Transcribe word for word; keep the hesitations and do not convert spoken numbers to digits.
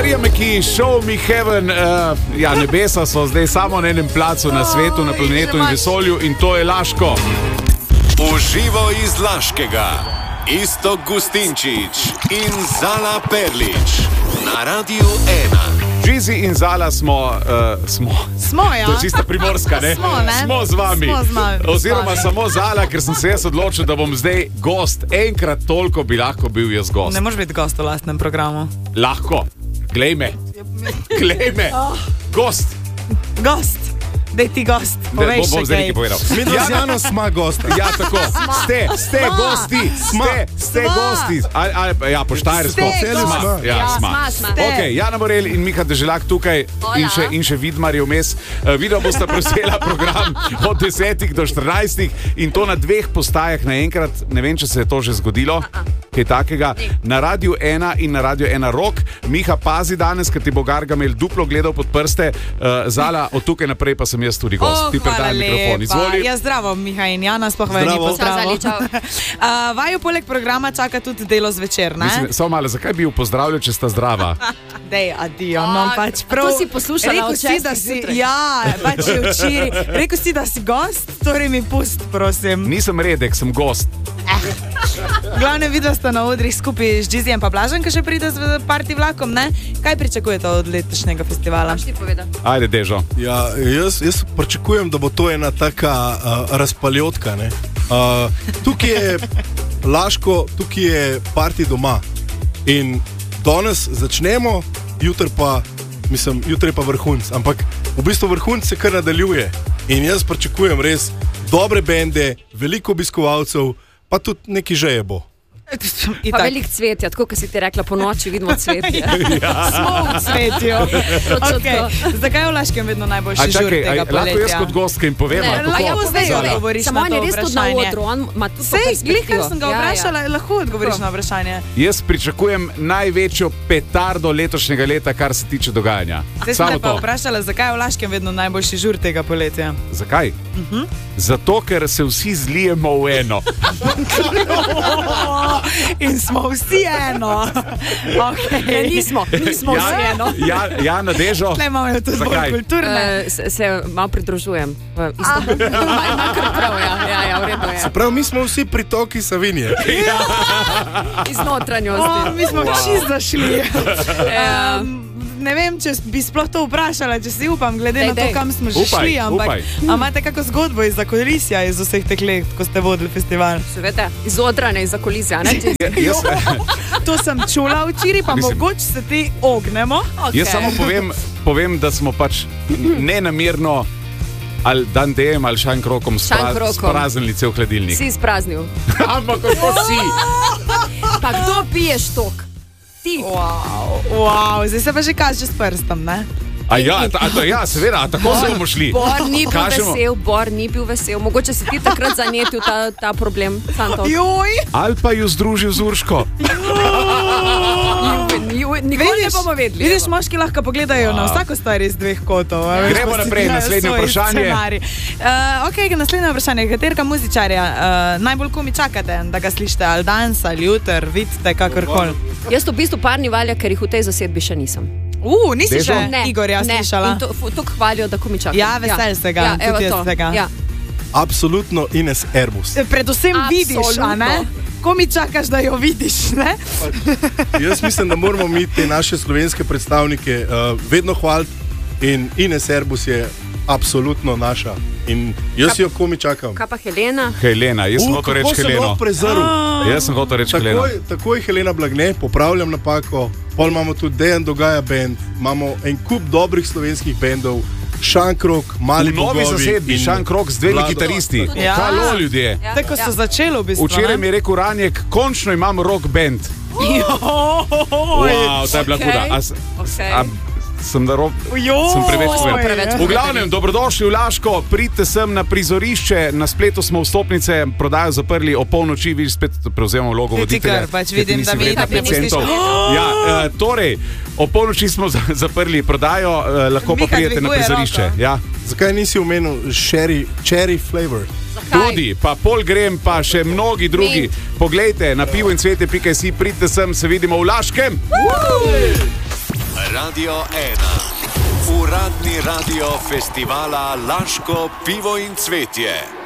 Marija Meki, Show Me Heaven. Uh, ja, nebesa so zdaj samo na enem placu na svetu, na planetu in vesolju in to je Laško. Uživo iz Laškega. Iztok Gustinčič in Zala Perlič na Radiu ena. Žizi in Zala smo, uh, smo. Smo, ja. To je čista primorska, ne? Smo, ne? Smo z vami. Smo z vami. Oziroma samo Zala, ker sem se jaz odločil, da bom zdaj gost. Enkrat toliko bi lahko bil jaz gost. Ne moreš biti gost v lastnem programu. Lahko. Glej me. Glej me. Gost. Gost. Dej ti gost. Povej bom, bom še kaj. povedal. Mi dva z Jano sma gosta. Ja, tako. Ste, ste Sma. gosti. Ste, ste Sma. gosti. Ali, ali, ja, po štajersko. Ste Sma. gosti. Ja, Ja, sma. sma, sma. Ok, Jana Morel in Miha Deželak tukaj in še, in še Vidmar je vmes. Uh, Videla bosta prevzela program od desetih do štirinajstih in to na dveh postajah naenkrat. Ne vem, če se je to že zgodilo. Kaj takega. Na Radiu ena in na Radiu ena Rock. Miha, pazi danes, ker ti bo Gargamel duplo gledal pod prste. Uh, Zala, od tukaj naprej pa sem jaz tudi gost. Oh, Ti predaj mikrofon. Izvoli. Ja, zdravo, Miha in Jana, sploh vaju ni Zdravo. pozdravil. Čau, Zali, čau. Uh, vaju poleg programa čaka tudi delo zvečer, ne? Mislim, samo malo, zakaj bi jo pozdravljal, če sta zdrava? Dej, adijo, no A, pač a prav. to si poslušala Rekel od si, da šestih si, zjutraj? ja, pač je včeraj. Rekel si, da si gost, torej mi pust, prosim. Nisem redek, sem gost. Glavne vidva sta na odrih skupaj z Džizijem pa Blažem, ki še pride z party vlakom, ne? Kaj pričakujete od letošnjega festivala? Ti povedal. Ajde, Dežo. Ja, jaz, jaz pričakujem, da bo to ena taka uh, razpaljotka. Ne? Uh, tukaj je Laško, tukaj je party doma. In danes začnemo, jutri pa, mislim, jutri pa vrhunc. Ampak v bistvu vrhunc se kar nadaljuje. In jaz pričakujem res dobre bende, veliko obiskovalcev, pa tudi neki žeje bo. Pa velik cvetja, tako kot si ti rekla, po noči vidimo cvetje. Smo v cvetju. Točno Okay. tako. Zakaj je v Laškem vedno najboljši žur čakaj, tega aj, lahko jaz poletja? kot gostka in povem, Ne, ali a ja, kako? povej, Zala. povej. Odgovoriš Samo na on to je res tudi na vprašanje. odru, on ima tudi Sej, glih, kar sem ga Ja, ja. vprašala, lahko odgovoriš na vprašanje. Jaz pričakujem največjo petardo letošnjega leta, kar se tiče dogajanja. Zdaj sem Samo te pa to. vprašala, zakaj je v Laškem vedno najboljši žur tega poletja? Zakaj? Mhm. Zato, ker se vsi zlijemo v eno. In smo vsi eno. Okay. Ne, nismo, nismo Ja, vsi eno. ja, ja, na Dežo. Tle imamo tudi bolj Zakaj? kulturne. Uh, se, se malo pridružujem. Uh, isto. Ima, ima kar prav, ja, ja, ja, v redu je. Prav, mi smo vsi pritoki Savinje. Iz notranjosti. O, mi smo čist zašli. Ja. Um, ne vem, če bi sploh to vprašala, če si upam, glede Dej, na to, dej. kam smo že Upaj, šli. Ampak upaj. a imate kako zgodbo iz zakulisja iz vseh teh let, ko ste vodili festival? Seveda, iz odrane, iz zakulisja. Ne? Če- Jaz, To sem čula včeraj, pa Mislim- mogoče se ti ognemo. Okay. jaz samo povem, povem, da smo pač nenamerno ali dan dejem ali šankrokom Šankrokom. spraznili cel hladilnik. Si izpraznil. Ampak kako si? Pa kdo piješ tok? Ti. Wow, wow, zdaj se pa že kaže s prstom, ne? A ja, ta, a to, ja, seveda, a tako se bomo šli. Bor ni bil Kažemo. vesel, Bor ni bil vesel. Mogoče si ti takrat zanetil ta, ta problem. Santo. Joj! Ali pa ju združil z Urško. Nikoli ne bomo vedeli. Vidiš, evo. moški lahko pogledajo na vsako stvar iz dveh kotov. a veš, Gremo pa si naprej, dajo naslednje svoj vprašanje. scenarij. Uh, ok, naslednje vprašanje. Katerega muzičarja uh, najbolj komi čakate, da ga slišite? Ali danes, ali jutr, vidite, kakorkoli? Jaz v bistvu parni valja, ker jih v tej zasedbi še nisem. Uh, nisi Dežo? še Ne, Igorja ne. slišala? In to, to hvalijo, da komi čakam. Ja, vesel se ga, Ja, tudi evo jaz to. se ga. Ja. Absolutno Ines Erbus. Predvsem vidiš, a ne? Absolutno. Komi čakaš, da jo vidiš, ne? Jaz mislim, da moramo mi te naše slovenske predstavnike uh, vedno hvaliti in Ines Erbus je absolutno naša. In jaz jo komi čakam. Kaj pa Helena? Helena, jaz sem hotel reči Heleno. Prezrl. Jaz sem hotel reči Heleno. Takoj, takoj Helena Blagne, popravljam napako. Pol imamo tudi Dejan Dogaja band, imamo en kup dobrih slovenskih bendov, Šankrok, Mali V novi bogovi zasedbi, in Šankrok z dvemi Vlado. kitaristi. Ja. Halo, ljudje. Ja, Tako so začeli v bistvu. Včeraj mi je rekel Ranjek, končno imam rock band. Wow, ta je bila Okej. huda. A s- Okej. a sem da rob... Joj, Sem preveč joj. povedal. Preveč. V glavnem, dobrodošli v Laško, pridite sem na prizorišče, na spletu smo vstopnice, prodajo zaprli o polnoči, vidiš, spet prevzemamo vlogo Ti voditelja. kar pač ker ti vidim, nisi da mi vredna da mi pet misliš, centov. "Oh!" Ja, eh, torej, o polnoči smo za- zaprli prodajo, eh, lahko pa Miha pridete na dviguje prizorišče. roko. Ja. Zakaj nisi omenil cherry, cherry flavor? Tudi, pa Pol Grem, pa še mnogi drugi. Poglejte na pivo in cvete pika si, pridite sem, se vidimo v Laškem. Radio ena. Uradni radio festivala Laško pivo in cvetje.